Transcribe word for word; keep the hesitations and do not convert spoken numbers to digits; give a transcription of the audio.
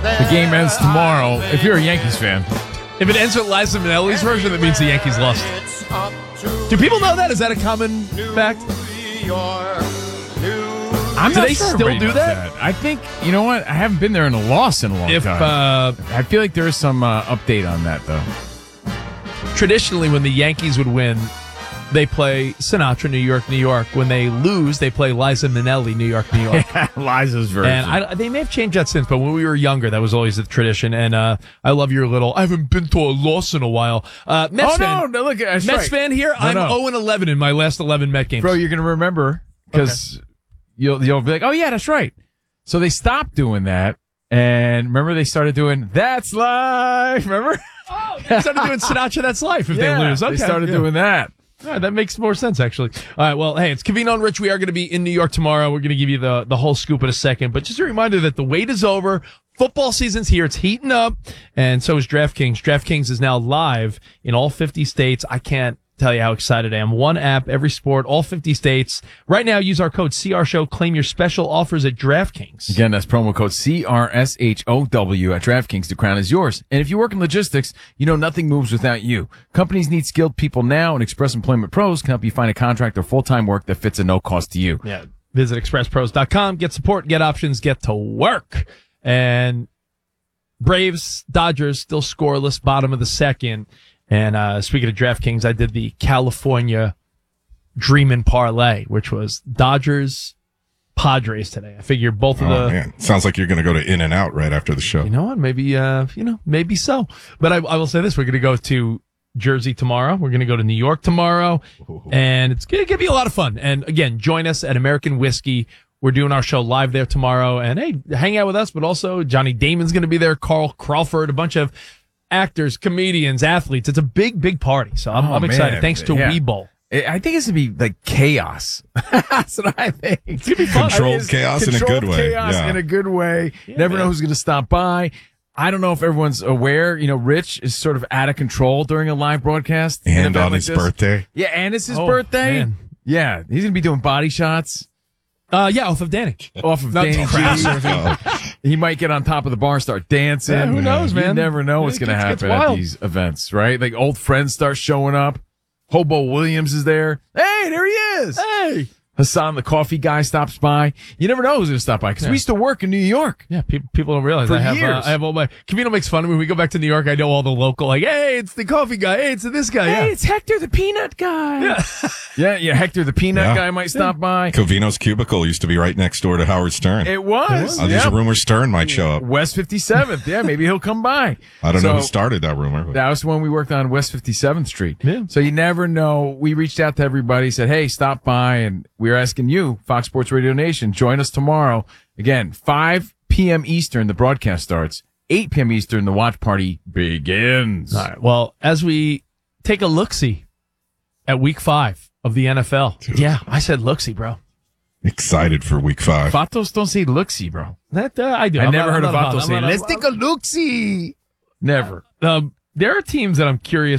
The game ends tomorrow. If you're a Yankees fan, If it ends with Liza Minnelli's version, that means the Yankees lost. Do people know that? Is that a common fact? I'm Do not they sure still everybody do knows that? I think, you know what? I haven't been there in a loss in a long If time. uh, I feel like there is some uh, update on that, though. traditionally, when the Yankees would win, they play Sinatra, New York, New York. When they lose, they play Liza Minnelli, New York, New York. Liza's version. And I, they may have changed that since, but when we were younger, that was always the tradition. And uh, I love your little, I haven't been to a loss in a while. Uh, Mets oh, fan, no, no, look, that's Mets right. fan here, No, I'm no. oh and eleven in my last eleven Met games. Bro, you're going to remember because okay. you'll, you'll be like, oh, yeah, that's right. So they stopped doing that. And remember, they started doing That's Life. Remember? Oh, they started doing Sinatra, That's Life if yeah, they lose. Okay. They started yeah. doing that. All right, that makes more sense, actually. All right, well, hey, it's Covino and Rich. We are going to be in New York tomorrow. We're going to give you the, the whole scoop in a second. But just a reminder that the wait is over. Football season's here. It's heating up. And so is DraftKings. DraftKings is now live in all fifty states. I can't tell you how excited I am. One app, every sport, all fifty states. Right now, use our code C R Show. Claim your special offers at DraftKings. Again, that's promo code C R S H O W at DraftKings. The crown is yours. And if you work in logistics, you know nothing moves without you. Companies need skilled people now, and Express Employment Pros can help you find a contract or full-time work that fits at no cost to you. Yeah. Visit express pros dot com. Get support, get options, get to work. And Braves, Dodgers still scoreless, bottom of the second. And uh, speaking of DraftKings, I did the California Dreamin' Parlay, which was Dodgers, Padres today. I figure both of oh, the. Man. Sounds like you're going to go to In-N-Out right after the show. You know what? Maybe, uh, you know, maybe so. But I, I will say this: we're going to go to Jersey tomorrow. We're going to go to New York tomorrow, Ooh. and it's going to be a lot of fun. And again, join us at American Whiskey. We're doing our show live there tomorrow, and hey, hang out with us. But also, Johnny Damon's going to be there. Carl Crawford, a bunch of actors, comedians, athletes. It's a big, big party. So I'm, oh, I'm excited. man. Thanks to yeah. Webull. I think it's going to be like chaos. That's what I think. It's going to be fun. Controlled I mean, chaos in a controlled good way. chaos yeah. in a good way. Yeah, Never man. know who's going to stop by. I don't know if everyone's aware. You know, Rich is sort of out of control during a live broadcast. And on like his this. birthday. Yeah, and it's his Oh, birthday. man. Yeah, he's going to be doing body shots. Uh, yeah, off of Danny. Off of Not Danny crap. G. Oh. He might get on top of the bar and start dancing. Yeah, who knows, man? You never know what's It going to gets- gets happen at wild. these events, right? Like old friends start showing up. Hobo Williams is there. Hey, there he is. Hey. Hassan, the coffee guy, stops by. You never know who's going to stop by because Yeah. we used to work in New York. Yeah, people people don't realize For I have years. Uh, I have all my. Covino makes fun of me when we go back to New York. I know all the local, like, hey, it's the coffee guy. Hey, it's this guy. Hey, yeah. it's Hector the peanut guy. Yeah. yeah, yeah. Hector the peanut Yeah. guy might stop by. Covino's cubicle used to be right next door to Howard Stern. It was. Uh, there's yeah. a rumor Stern might show up. West fifty-seventh. Yeah, maybe he'll come by. I don't So- know who started that rumor. but- That was when we worked on West fifty-seventh Street. Yeah. So you never know. We reached out to everybody, said, hey, stop by. And we were asking you, Fox Sports Radio Nation, join us tomorrow. Again, five p.m. Eastern, the broadcast starts. eight p.m. Eastern, the watch party begins. All right. Well, as we take a look-see at week five of the N F L. Dude. Yeah, I said look-see, bro. Excited for week five. Vatos don't say look-see, bro. That uh, I do. I I'm never not- heard I'm of not- Vatos I'm say, not- let's I'm- take a look-see. Never. Um, there are teams that I'm curious